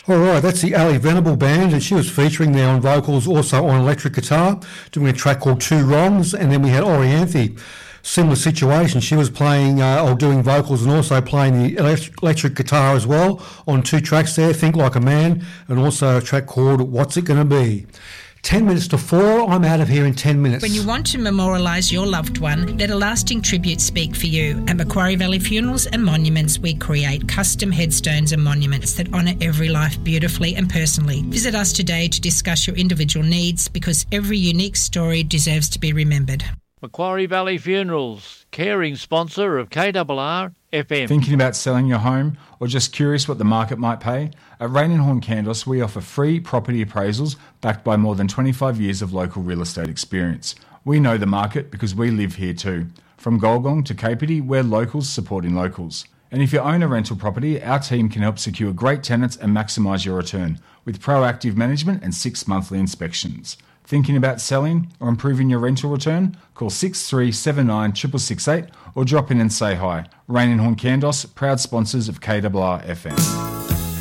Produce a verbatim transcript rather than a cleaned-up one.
All right, that's the Ali Venable Band, and she was featuring there on vocals, also on electric guitar, doing a track called Two Wrongs. And then we had Orianthi, similar situation. She was playing uh, or doing vocals and also playing the electric, electric guitar as well on two tracks there, Think Like a Man, and also a track called What's It Gonna Be. Ten minutes to four, I'm out of here in ten minutes. When you want to memorialise your loved one, let a lasting tribute speak for you. At Macquarie Valley Funerals and Monuments, we create custom headstones and monuments that honour every life beautifully and personally. Visit us today to discuss your individual needs, because every unique story deserves to be remembered. Macquarie Valley Funerals, caring sponsor of K R R F M. Thinking about selling your home or just curious what the market might pay? At Rain and Horn Candos, we offer free property appraisals backed by more than twenty-five years of local real estate experience. We know the market because we live here too. From Golgong to Kapiti, we're locals supporting locals. And if you own a rental property, our team can help secure great tenants and maximise your return with proactive management and six monthly inspections. Thinking about selling or improving your rental return? Call six three seven nine six six six eight or drop in and say hi. Rain and Horn Candos, proud sponsors of K R R F M.